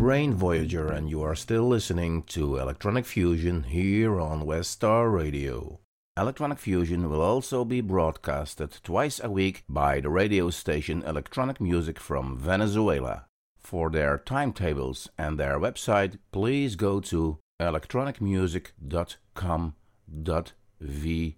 Brain Voyager, and you are still listening to Electronic Fusion here on West Star Radio. Electronic Fusion will also be broadcasted twice a week by the radio station Electronic Music from Venezuela. For their timetables and their website, please go to electronicmusic.com.vz.